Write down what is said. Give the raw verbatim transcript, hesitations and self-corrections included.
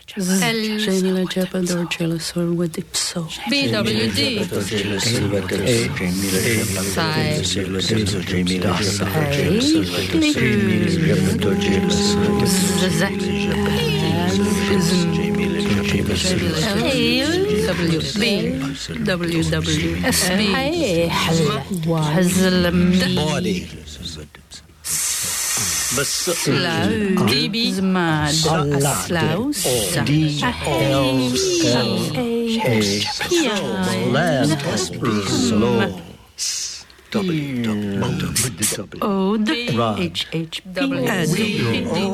Jamila Jabador Jelasor with Ipso. B W D. W W S B حزلم بودي بس دي بي زماد سلاوس دي ال ال S B slow O H H P